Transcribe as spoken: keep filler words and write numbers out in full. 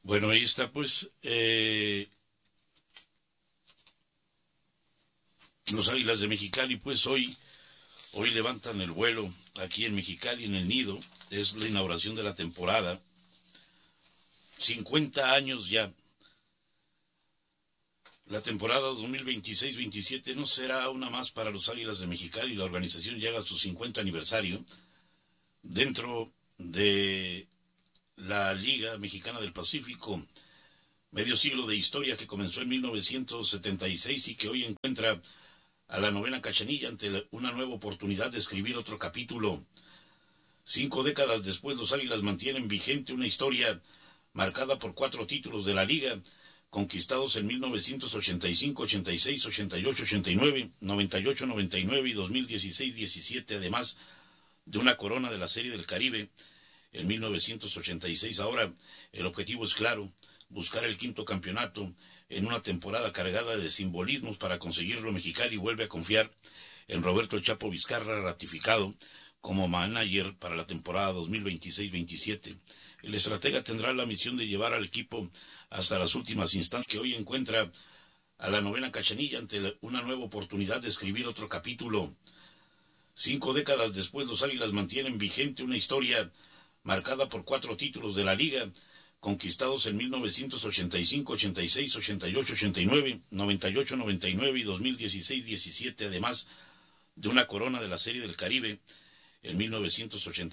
Bueno, ahí está pues eh, los Águilas de Mexicali, pues hoy, hoy levantan el vuelo aquí en Mexicali, en el Nido. Es la inauguración de la temporada. cincuenta años ya. La temporada dos mil veintiséis veintisiete no será una más para los Águilas de Mexicali. La organización llega a su cincuenta aniversario dentro de la Liga Mexicana del Pacífico, medio siglo de historia que comenzó en mil novecientos setenta y seis y que hoy encuentra a la novena Cachanilla ante una nueva oportunidad de escribir otro capítulo. Cinco décadas después, los Águilas mantienen vigente una historia marcada por cuatro títulos de la Liga, conquistados en mil novecientos ochenta y cinco, ochenta y seis, ochenta y ocho, ochenta y nueve, noventa y ocho, noventa y nueve y dos mil dieciséis diecisiete, además de una corona de la Serie del Caribe en mil novecientos ochenta y seis. Ahora el objetivo es claro, buscar el quinto campeonato en una temporada cargada de simbolismos. Para conseguirlo, Mexicali vuelve a confiar en Roberto El Chapo Vizcarra, ratificado como manager para la temporada dos mil veintiséis veintisiete. El estratega tendrá la misión de llevar al equipo hasta las últimas instancias, que hoy encuentra a la novena Cachanilla ante una nueva oportunidad de escribir otro capítulo. Cinco décadas después, los Águilas mantienen vigente una historia marcada por cuatro títulos de la Liga, conquistados en mil novecientos ochenta y cinco, ochenta y seis, ochenta y ocho, ochenta y nueve, noventa y ocho, noventa y nueve y dos mil dieciséis diecisiete, además de una corona de la Serie del Caribe en mil novecientos ochenta y seis.